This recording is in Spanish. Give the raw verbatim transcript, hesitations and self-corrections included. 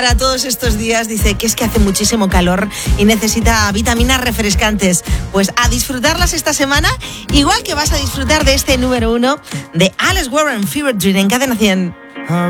Para todos estos días dice que es que hace muchísimo calor y necesita vitaminas refrescantes. Pues a disfrutarlas esta semana, igual que vas a disfrutar de este número uno de Alex Warren, Fever Dream, en Cadena cien.